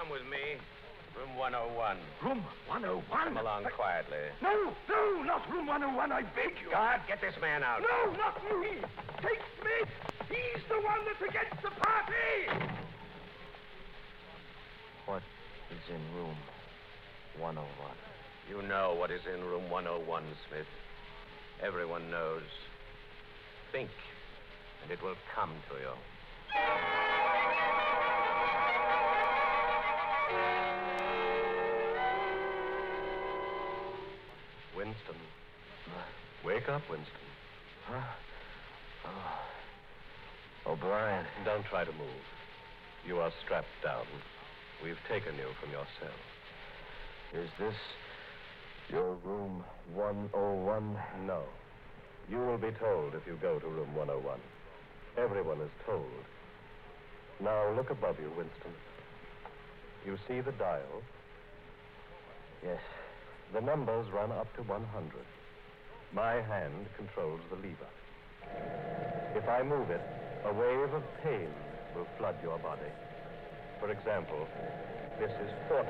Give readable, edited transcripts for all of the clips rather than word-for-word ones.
come with me. Room 101. Room 101? Come along quietly. No, not room 101, I beg you. Guard, get this man out. No, not me. Take Smith. He's the one that's against the party. What is in room 101? You know what is in room 101, Smith. Everyone knows. Think, and it will come to you. Winston. Wake up, Winston. Huh? Oh. O'Brien. Don't try to move. You are strapped down. We've taken you from your cell. Is this your room 101? No. You will be told if you go to room 101. Everyone is told. Now look above you, Winston. You see the dial? Yes. The numbers run up to 100. My hand controls the lever. If I move it, a wave of pain will flood your body. For example, this is 40.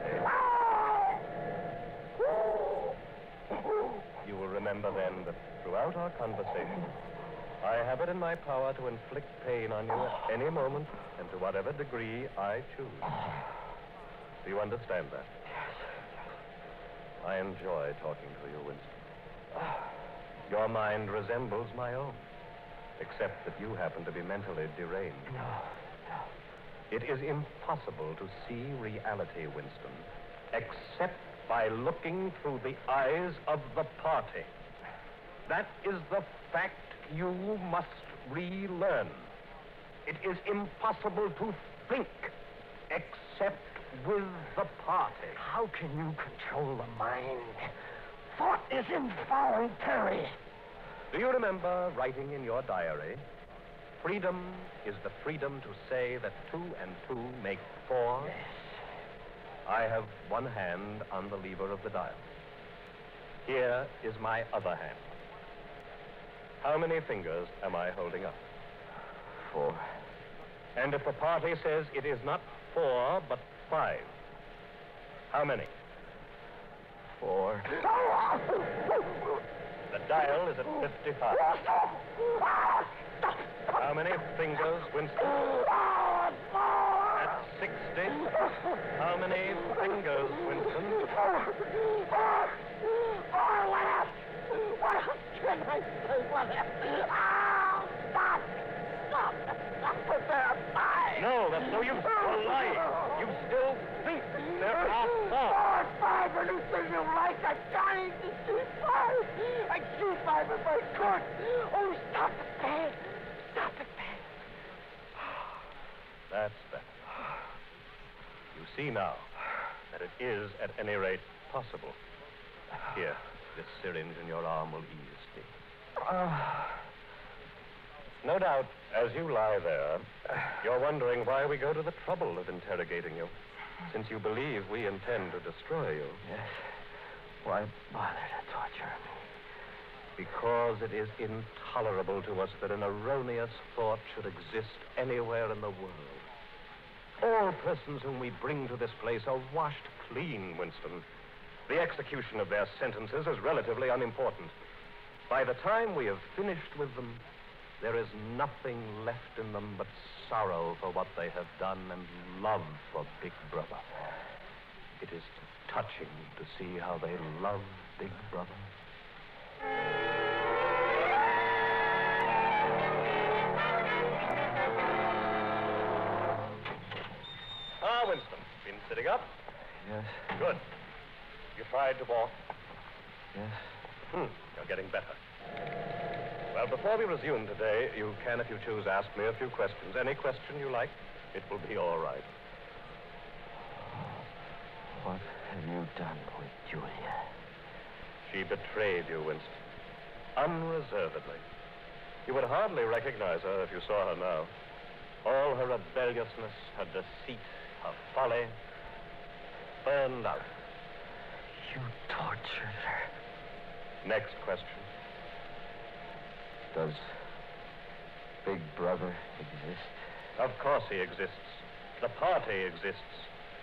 You will remember then that throughout our conversation, I have it in my power to inflict pain on you at any moment and to whatever degree I choose. Do you understand that? I enjoy talking to you, Winston. Your mind resembles my own, except that you happen to be mentally deranged. No. It is impossible to see reality, Winston, except by looking through the eyes of the party. That is the fact you must relearn. It is impossible to think except with the party. How can you control the mind? Thought is involuntary. Do you remember writing in your diary, freedom is the freedom to say that 2 and 2 make 4? Yes. I have one hand on the lever of the dial. Here is my other hand. How many fingers am I holding up? 4. And if the party says it is not 4, but 5, how many? 4. The dial is at 55. How many fingers, Winston? At 60. How many fingers, Winston? What else can I say? What else? Stop! They're 5. No, that's no use. You're lying. You still think there are 4. 5, anything you like. I'm trying to see 5. I'd see 5 if I could. Oh, stop it, man. Stop it, man. That's better. You see now that it is, at any rate, possible. Here, this syringe in your arm will ease things. No doubt, as you lie there, you're wondering why we go to the trouble of interrogating you, since you believe we intend to destroy you. Yes. Why bother to torture me? Because it is intolerable to us that an erroneous thought should exist anywhere in the world. All persons whom we bring to this place are washed clean, Winston. The execution of their sentences is relatively unimportant. By the time we have finished with them, there is nothing left in them but sorrow for what they have done and love for Big Brother. It is touching to see how they love Big Brother. Ah, Winston, been sitting up? Yes. Good. You tried to walk? Yes. You're getting better. Well, before we resume today, you can, if you choose, ask me a few questions. Any question you like. It will be all right. What have you done with Julia? She betrayed you, Winston. Unreservedly. You would hardly recognize her if you saw her now. All her rebelliousness, her deceit, her folly, burned out. You tortured her. Next question. Does Big Brother exist? Of course he exists. The party exists.